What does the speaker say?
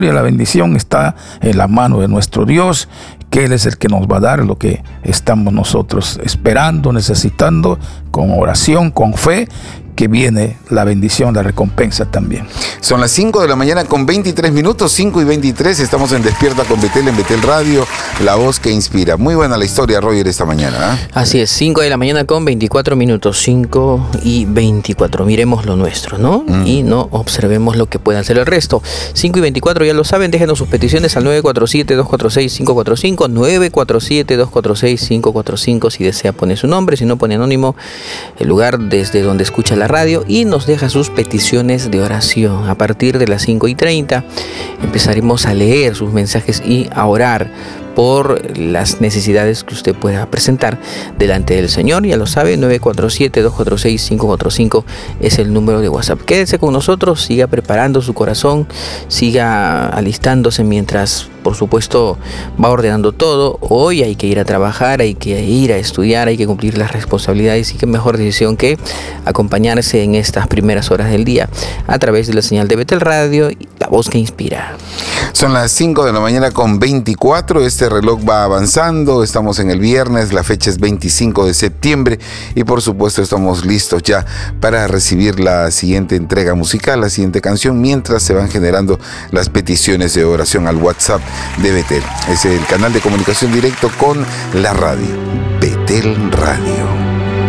La bendición está en la mano de nuestro Dios, que Él es el que nos va a dar lo que estamos nosotros esperando, necesitando, con oración, con fe, que viene la bendición, la recompensa también. Son las 5 de la mañana con 23 minutos, 5:23, estamos en Despierta con Betel, en Betel Radio, la voz que inspira. Muy buena la historia, Roger, esta mañana, ¿eh? Así es, 5 de la mañana con 24 minutos, 5:24. Miremos lo nuestro, ¿no? Y no observemos lo que pueda hacer el resto. 5:24, ya lo saben, déjenos sus peticiones al 947-246-545, 947-246-545, si desea poner su nombre, si no pone anónimo, el lugar desde donde escucha la radio, y nos deja sus peticiones de oración. A partir de las 5:30 empezaremos a leer sus mensajes y a orar por las necesidades que usted pueda presentar delante del Señor. Ya lo sabe, 947-246-545 es el número de WhatsApp. Quédese con nosotros, siga preparando su corazón, siga alistándose mientras, por supuesto, va ordenando todo. Hoy hay que ir a trabajar, hay que ir a estudiar, hay que cumplir las responsabilidades, y qué mejor decisión que acompañarse en estas primeras horas del día a través de la señal de Betel Radio, la voz que inspira. Son las 5 de la mañana con 24, este reloj va avanzando, estamos en el viernes, la fecha es 25 de septiembre y por supuesto estamos listos ya para recibir la siguiente entrega musical, la siguiente canción, mientras se van generando las peticiones de oración al WhatsApp de Betel. Es el canal de comunicación directo con la radio, Betel Radio.